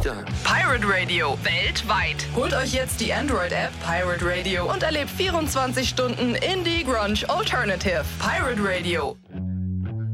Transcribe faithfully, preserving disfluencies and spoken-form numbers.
wieder. Pirate Radio, weltweit. Holt euch jetzt die Android-App Pirate Radio und erlebt vierundzwanzig Stunden Indie Grunge Alternative. Pirate Radio.